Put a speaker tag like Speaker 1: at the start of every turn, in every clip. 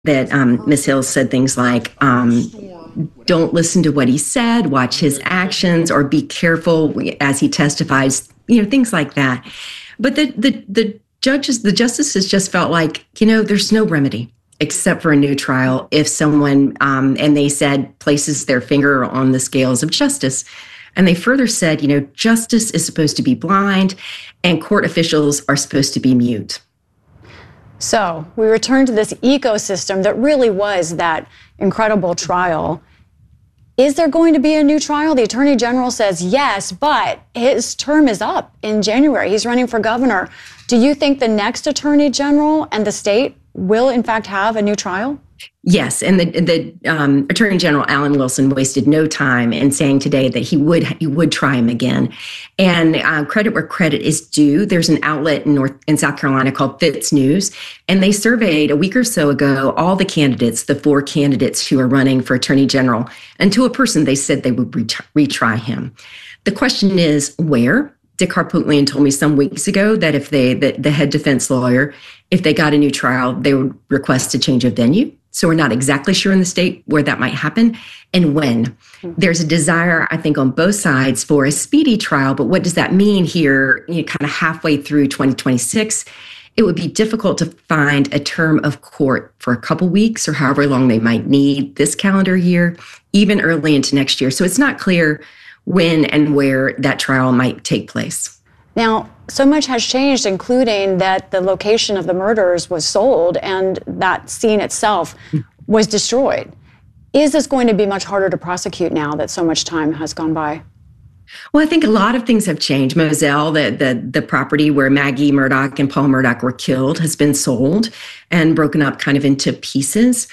Speaker 1: that Ms. Hill said things like, don't listen to what he said, watch his actions, or be careful as he testifies, things like that. But the justices just felt like, there's no remedy except for a new trial if someone, and they said, places their finger on the scales of justice. And they further said, justice is supposed to be blind and court officials are supposed to be mute.
Speaker 2: So we return to this ecosystem that really was that incredible trial. Is there going to be a new trial? The Attorney General says yes, but his term is up in January. He's running for governor. Do you think the next Attorney General and the state will, in fact, have a new trial?
Speaker 1: Yes, and the Attorney General Alan Wilson wasted no time in saying today that he would try him again. And credit where credit is due. There's an outlet in South Carolina called Fitz News, and they surveyed a week or so ago all the candidates, the 4 candidates who are running for Attorney General, and to a person they said they would retry him. The question is where? Dick Harpootlian told me some weeks ago that if the head defense lawyer, if they got a new trial, they would request a change of venue. So we're not exactly sure in the state where that might happen and when. There's a desire, I think, on both sides for a speedy trial. But what does that mean here, kind of halfway through 2026? It would be difficult to find a term of court for a couple weeks or however long they might need this calendar year, even early into next year. So it's not clear when and where that trial might take place.
Speaker 2: Now, so much has changed, including that the location of the murders was sold and that scene itself was destroyed. Is this going to be much harder to prosecute now that so much time has gone by?
Speaker 1: Well, I think a lot of things have changed. Moselle, the property where Maggie Murdaugh and Paul Murdaugh were killed, has been sold and broken up kind of into pieces.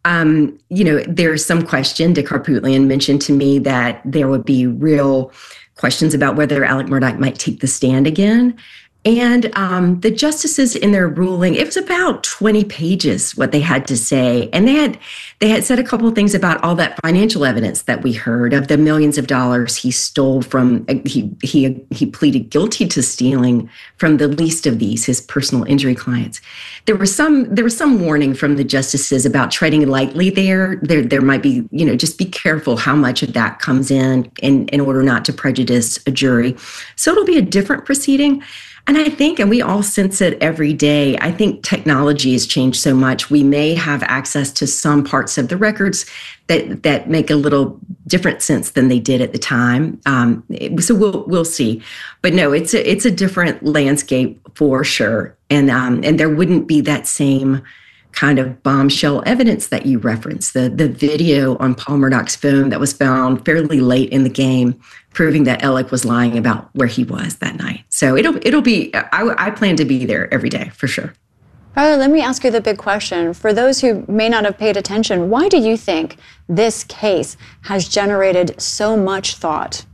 Speaker 1: There's some question. Dick Harpootlian mentioned to me that there would be real questions about whether Alec Murdaugh might take the stand again. And the justices in their ruling, it was about 20 pages what they had to say. And they had said a couple of things about all that financial evidence that we heard of the millions of dollars he stole from, he pleaded guilty to stealing from the least of these, his personal injury clients. There was some warning from the justices about treading lightly there. There might be, just be careful how much of that comes in order not to prejudice a jury. So it'll be a different proceeding. And I think, and we all sense it every day, I think technology has changed so much. We may have access to some parts of the records that make a little different sense than they did at the time. So we'll see. But no, it's a different landscape for sure. And there wouldn't be that same kind of bombshell evidence that you referenced, the video on Paul Murdaugh's phone that was found fairly late in the game, proving that Alec was lying about where he was that night. So it'll be, I plan to be there every day for sure.
Speaker 2: Violet, let me ask you the big question. For those who may not have paid attention, why do you think this case has generated so much thought?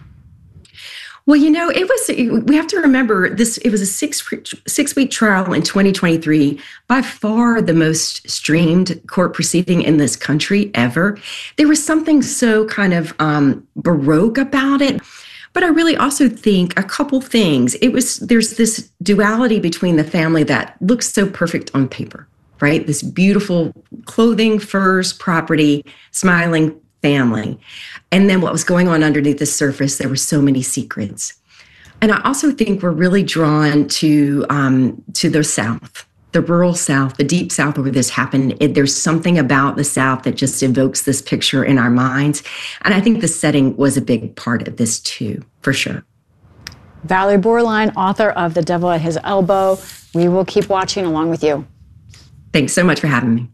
Speaker 1: Well, we have to remember this, it was a six-week trial in 2023, by far the most streamed court proceeding in this country ever. There was something so kind of baroque about it. But I really also think a couple things. There's this duality between the family that looks so perfect on paper, right? This beautiful clothing, furs, property, smiling family. And then what was going on underneath the surface, there were so many secrets. And I also think we're really drawn to the South, the rural South, the deep South where this happened. There's something about the South that just evokes this picture in our minds. And I think the setting was a big part of this too, for sure.
Speaker 2: Valerie Boerlein, author of The Devil at His Elbow. We will keep watching along with you.
Speaker 1: Thanks so much for having me.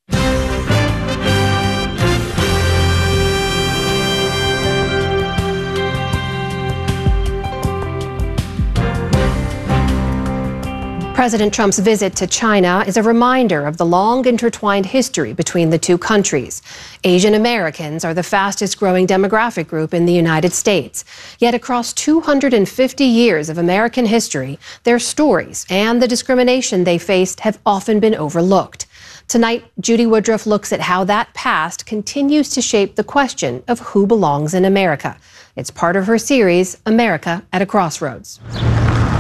Speaker 3: President Trump's visit to China is a reminder of the long intertwined history between the two countries. Asian Americans are the fastest growing demographic group in the United States. Yet across 250 years of American history, their stories and the discrimination they faced have often been overlooked. Tonight, Judy Woodruff looks at how that past continues to shape the question of who belongs in America. It's part of her series, America at a Crossroads.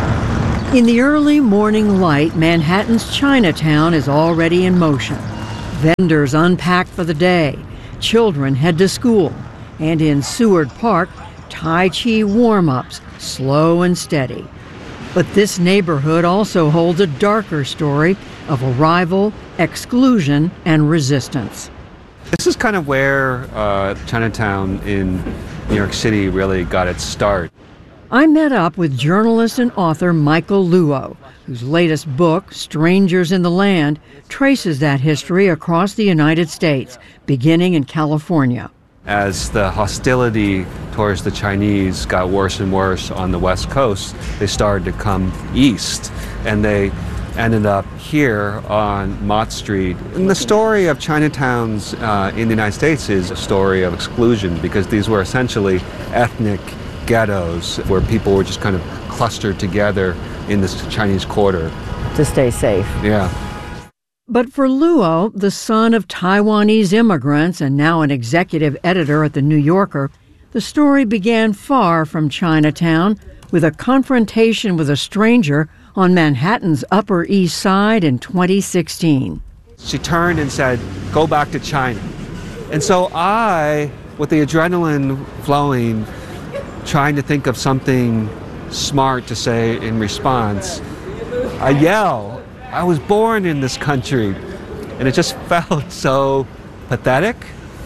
Speaker 4: In the early morning light, Manhattan's Chinatown is already in motion. Vendors unpack for the day. Children head to school. And in Seward Park, Tai Chi warm-ups, slow and steady. But this neighborhood also holds a darker story of arrival, exclusion, and resistance.
Speaker 5: This is kind of where Chinatown in New York City really got its start.
Speaker 4: I met up with journalist and author Michael Luo, whose latest book, Strangers in the Land, traces that history across the United States, beginning in California.
Speaker 5: As the hostility towards the Chinese got worse and worse on the West Coast, they started to come east, and they ended up here on Mott Street. And the story of Chinatowns in the United States is a story of exclusion, because these were essentially ethnic ghettos where people were just kind of clustered together in this Chinese quarter.
Speaker 6: To stay safe.
Speaker 5: Yeah.
Speaker 4: But for Luo, the son of Taiwanese immigrants and now an executive editor at The New Yorker, the story began far from Chinatown with a confrontation with a stranger on Manhattan's Upper East Side in 2016.
Speaker 5: She turned and said, "Go back to China." And so I, with the adrenaline flowing, trying to think of something smart to say in response, I yell, "I was born in this country." And it just felt so pathetic.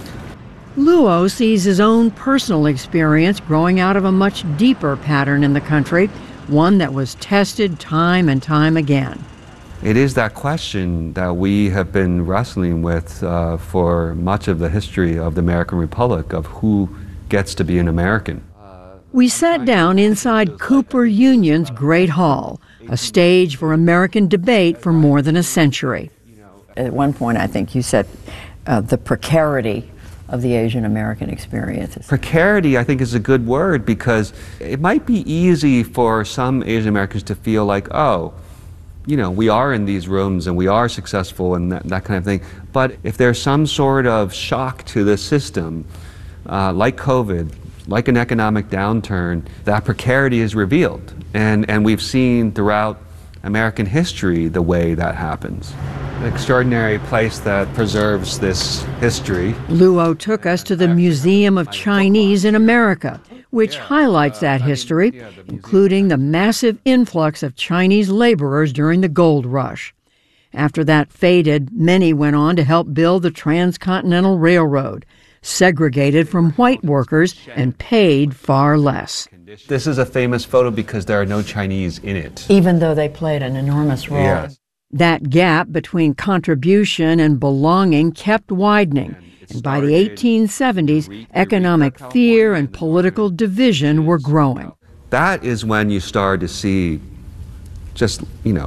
Speaker 4: Luo sees his own personal experience growing out of a much deeper pattern in the country, one that was tested time and time again.
Speaker 5: It is that question that we have been wrestling with for much of the history of the American Republic, of who gets to be an American.
Speaker 4: We sat down inside Cooper Union's Great Hall, a stage for American debate for more than a century.
Speaker 6: At one point, I think you said the precarity of the Asian American experiences.
Speaker 5: Precarity, I think, is a good word, because it might be easy for some Asian Americans to feel like, oh, you know, we are in these rooms and we are successful and that kind of thing. But if there's some sort of shock to the system, like COVID, like an economic downturn, that precarity is revealed. And we've seen throughout American history the way that happens. An extraordinary place that preserves this history.
Speaker 4: Luo took us to the Museum of Chinese in America, which highlights that history, including the massive influx of Chinese laborers during the gold rush. After that faded, many went on to help build the Transcontinental Railroad, segregated from white workers and paid far less.
Speaker 5: This is a famous photo because there are no Chinese in it.
Speaker 6: Even though they played an enormous role.
Speaker 5: Yes.
Speaker 4: That gap between contribution and belonging kept widening, and by the 1870s, economic fear and political division were growing.
Speaker 5: That is when you start to see just,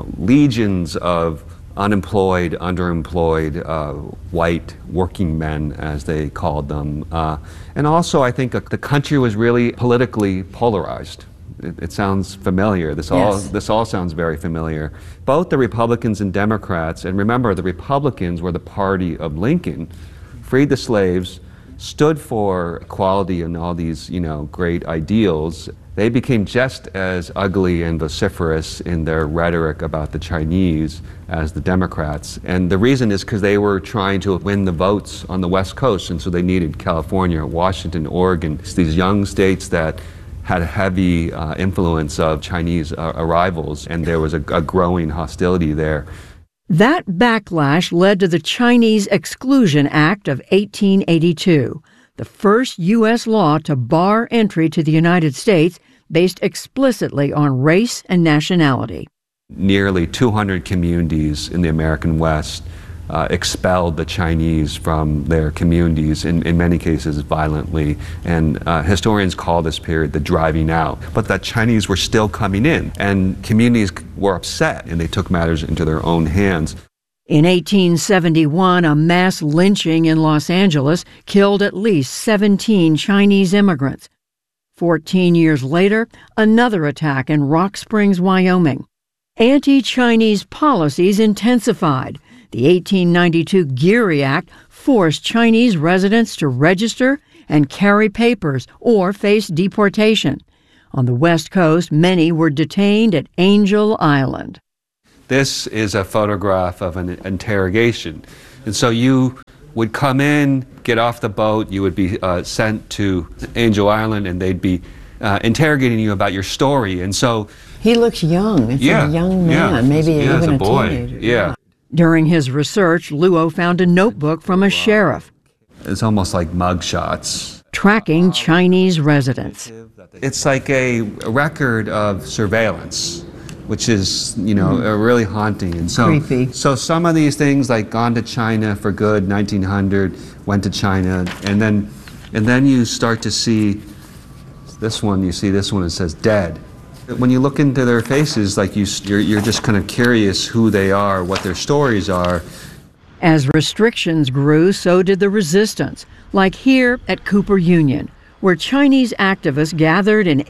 Speaker 5: legions of unemployed, underemployed, white working men, as they called them. And also, I think the country was really politically polarized. It sounds familiar. This all sounds very familiar. Both the Republicans and Democrats, and remember, the Republicans were the party of Lincoln, freed the slaves, stood for equality and all these, great ideals. They became just as ugly and vociferous in their rhetoric about the Chinese as the Democrats. And the reason is because they were trying to win the votes on the West Coast, and so they needed California, Washington, Oregon, these young states that had a heavy influence of Chinese arrivals, and there was a growing hostility there.
Speaker 4: That backlash led to the Chinese Exclusion Act of 1882, the first U.S. law to bar entry to the United States based explicitly on race and nationality.
Speaker 5: Nearly 200 communities in the American West expelled the Chinese from their communities, in many cases violently, and historians call this period the driving out. But the Chinese were still coming in, and communities were upset, and they took matters into their own hands.
Speaker 4: In 1871, a mass lynching in Los Angeles killed at least 17 Chinese immigrants. 14 years later, another attack in Rock Springs, Wyoming. Anti-Chinese policies intensified. The 1892 Geary Act forced Chinese residents to register and carry papers or face deportation. On the West Coast, many were detained at Angel Island.
Speaker 5: This is a photograph of an interrogation. And so you would come in, get off the boat, you would be sent to Angel Island, and they'd be interrogating you about your story. And so
Speaker 6: he looks young. It's a young man, maybe even a boy. Teenager.
Speaker 5: Yeah.
Speaker 4: During his research, Luo found a notebook from a sheriff.
Speaker 5: It's almost like mugshots.
Speaker 4: Tracking Chinese residents.
Speaker 5: It's like a record of surveillance, which is, really haunting. And so,
Speaker 6: creepy.
Speaker 5: So some of these things, like gone to China for good, 1900, went to China, and then you start to see this one. You see this one. It says dead. When you look into their faces, like you're just kind of curious who they are, what their stories are.
Speaker 4: As restrictions grew, so did the resistance, like here at Cooper Union, where Chinese activists gathered in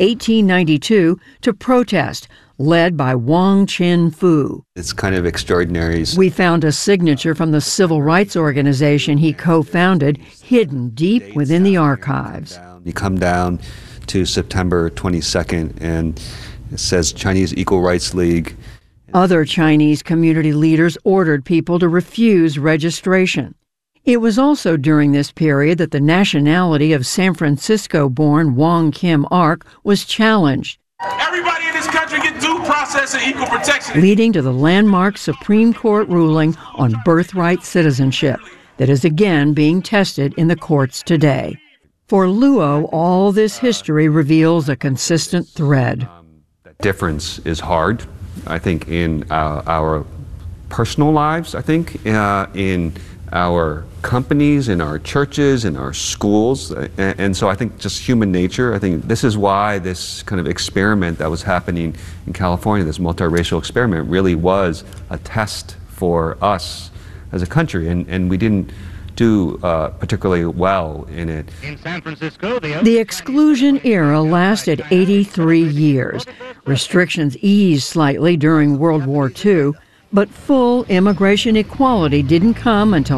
Speaker 4: 1892 to protest, led by Wang Qin-fu.
Speaker 5: It's kind of extraordinary.
Speaker 4: We found a signature from the civil rights organization he co-founded, hidden deep within the archives.
Speaker 5: You come down to September 22nd, and it says Chinese Equal Rights League.
Speaker 4: Other Chinese community leaders ordered people to refuse registration. It was also during this period that the nationality of San Francisco-born Wong Kim Ark was challenged.
Speaker 7: Everybody in this country get due process and equal protection.
Speaker 4: Leading to the landmark Supreme Court ruling on birthright citizenship that is again being tested in the courts today. For Luo, all this history reveals a consistent thread.
Speaker 5: Difference is hard, I think, in our personal lives, I think, in our companies, in our churches, in our schools. And so I think just human nature, I think this is why this kind of experiment that was happening in California, this multiracial experiment, really was a test for us as a country. And we didn't do particularly well in it.
Speaker 8: In San Francisco,
Speaker 4: the exclusion era lasted 83 years. Restrictions eased slightly during World War II, but full immigration equality didn't come until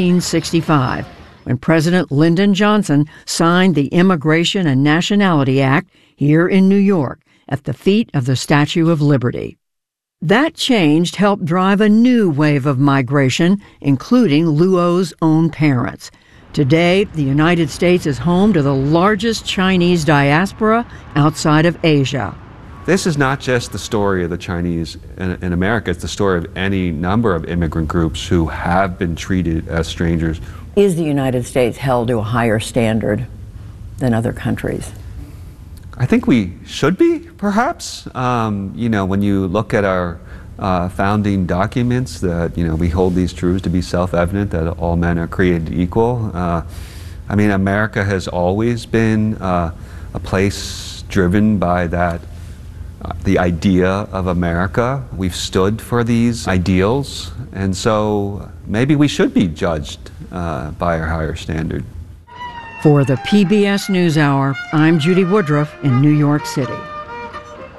Speaker 4: 1965, when President Lyndon Johnson signed the Immigration and Nationality Act here in New York at the feet of the Statue of Liberty. That change helped drive a new wave of migration, including Luo's own parents. Today, the United States is home to the largest Chinese diaspora outside of Asia.
Speaker 5: This is not just the story of the Chinese in America, it's the story of any number of immigrant groups who have been treated as strangers.
Speaker 6: Is the United States held to a higher standard than other countries?
Speaker 5: I think we should be, perhaps. When you look at our founding documents, that we hold these truths to be self-evident, that all men are created equal. America has always been a place driven by that, the idea of America. We've stood for these ideals, and so maybe we should be judged by our higher standard.
Speaker 4: For the PBS NewsHour, I'm Judy Woodruff in New York City.